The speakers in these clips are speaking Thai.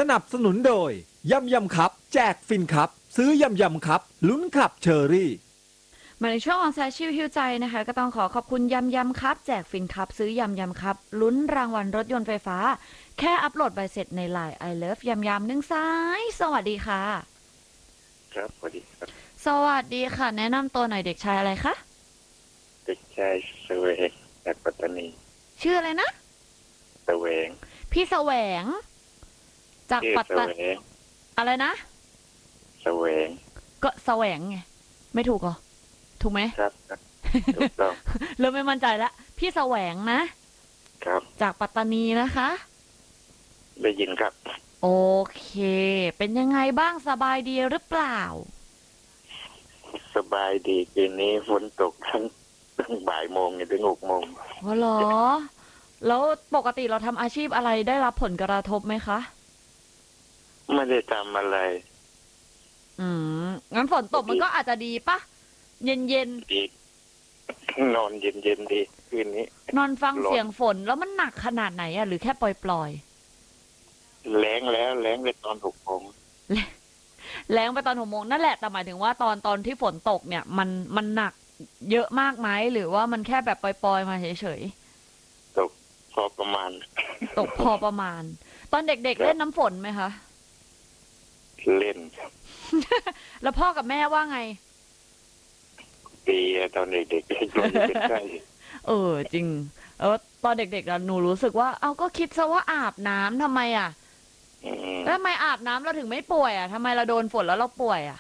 นับสนุนโดยยำยำครับแจกฟินครับซื้อยำยำครับลุ้นขับเชอรี่มาในช่วงของแซชิลฮิวใจนะคะก็ต้องขอบคุณยำยำครับแจกฟินครับซื้อยำยำครับลุ้นรางวัลรถยนต์ไฟฟ้าแค่อัปโหลดใบเสร็จใน LINE I love ยำยำนึ่งซ้ายสวัสดีค่ะครับสวัสดีครับสวัสดีค่ะแนะนำตัวหน่อยเด็กชายอะไรคะเด็กชายเสวงจากปัตตานีชื่ออะไรนะเสวงพี่แสวงจากปัตตานีอะไรนะเสวงก็แสวงไงไม่ถูกเหรอถูกไหมครับถูกต้องเริ่มไม่มั่นใจแล้วพี่แสวงนะครับจากปัตตานีนะคะได้ยินครับโอเคเป็นยังไงบ้างสบายดีหรือเปล่าสบายดีคืนนี้ฝนตกทั้งบ่ายโมงถึง6 โมงอ๋อเหรอแล้วปกติเราทำอาชีพอะไรได้รับผลกระทบไหมคะไม่ได้ทำอะไรงั้นฝนตกมันก็อาจจะดีปะเย็นดีนอนเย็นดีคืนนี้นอนฟังเสียงฝนแล้วมันหนักขนาดไหนอะหรือแค่ปล่อยแล้งไปตอน6 โมงแรงไปตอน6 โมงนั่นแหละแต่หมายถึงว่าตอนที่ฝนตกเนี่ยมันหนักเยอะมากไหมหรือว่ามันแค่แบบปล่อยๆมาเฉยๆตกพอประมาณตกพอประมาณตอนเด็กๆเล่นน้ำฝนไหมคะเล่นครับแล้วพ่อกับแม่ว่าไงปีตอนเด็กๆโดนใกล้จริงตอนเด็กๆหนูรู้สึกว่าเอาก็คิดซะว่าอาบน้ำทำไมอ่ะแล้วทำไมอาบน้ำเราถึงไม่ป่วยอ่ะทำไมเราโดนฝนแล้วเราป่วยอ่ะ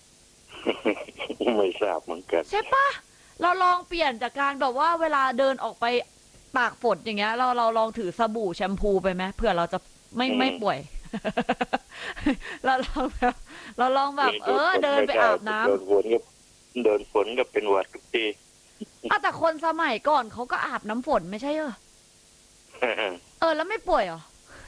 ไม่ทราบเหมือนกันใช่ปะเราลองเปลี่ยนจากการแบบว่าเวลาเดินออกไปตากฝนอย่างเงี้ยเราลองถือสบู่แชมพูไปไหมเผื่อเราจะไม่ป่วยเราลองแบบเดินไปอาบน้ำโดนฝนก็เป็นหวัดทุกทีแต่คนสมัยก่อนเขาก็อาบน้ำฝนไม่ใช่เหรอแล้วไม่ป่วยเหรอ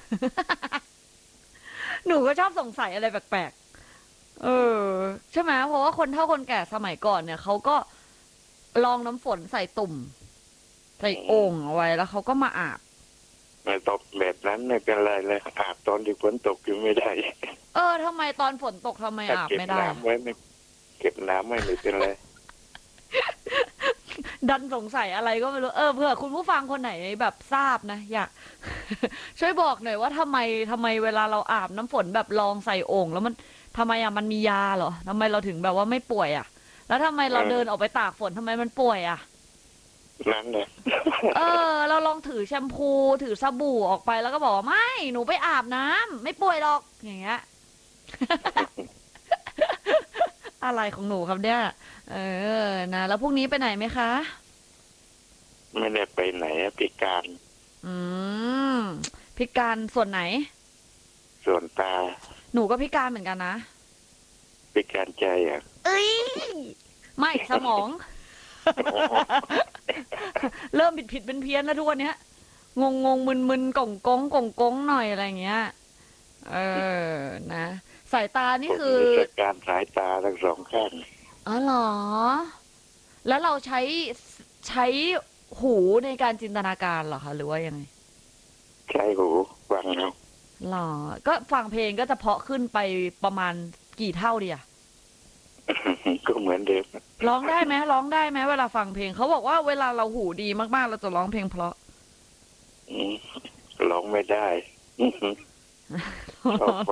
หนูก็ชอบสงสัยอะไรแปลกๆใช่ไหมเพราะว่าคนเฒ่าคนแก่สมัยก่อนเนี่ยเขาก็ลองน้ำฝนใส่ตุ่มใส่โอ่งเอาไว้แล้วเขาก็มาอาบไม่ตกแบบนั้นไม่เป็นไรเลยอาบตอนที่ฝนตกอยู่ไม่ได้ทำไมตอนฝนตกทำไมอาบไม่ได้เก็บน้ำไม่เป็นไรดันสงสัยอะไรก็ไม่รู้เผื่อคุณผู้ฟังคนไหนแบบทราบนะอยากช่วยบอกหน่อยว่าทำไมเวลาเราอาบน้ำฝนแบบลองใส่โอ่งแล้วมันทำไมมันมียาเหรอทำไมเราถึงแบบว่าไม่ป่วยแล้วทำไมเราเดินออกไปตากฝนทำไมมันป่วยนั่นเลยเราลองถือแชมพูถือสบู่ออกไปแล้วก็บอกว่าไม่หนูไปอาบน้ำไม่ป่วยหรอกอย่างเงี้ย อะไรของหนูครับเนี่ยนะแล้วพรุ่งนี้ไปไหนไหมคะไม่ได้ไปไหนพิการพิการส่วนไหนส่วนตาหนูก็พิการเหมือนกันนะพิการใจไม่สมองเริ่มผิดเป็นเพี้ยนแล้วทุกวันนี้งงมึนก่องกงหน่อยอะไรเงี้ยนะสายตานี่คือการสายตาทั้งสองข้างอ๋อเหรอแล้วเราใช้หูในการจินตนาการเหรอคะหรือว่ายังไงใช้หูฟังเอาหรอก็ฟังเพลงก็จะเพาะขึ้นไปประมาณกี่เท่าดีอะก็เหมือนเดิมร้องได้ไหมเวลาฟังเพลงเขาบอกว่าเวลาเราหูดีมากๆเราจะร้องเพลงเพราะร้องไม่ได้